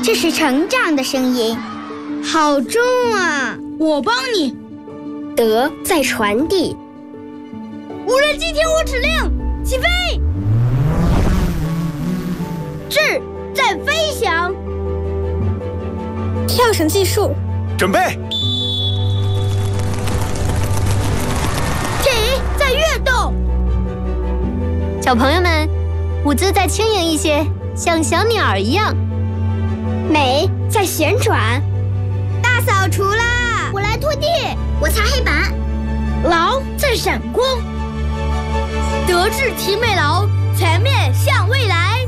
这是成长的声音，好重啊！ 我帮你。 德在传递。 无人机听我指令，起飞！智在飞翔。 跳绳计数， 准备。 体在跃动。 小朋友们，舞姿再轻盈一些，像小鸟儿一样。 美在旋转。 大扫除啦！ 我来拖地，我擦黑板。 劳在闪光。德智体美劳，全面向未来。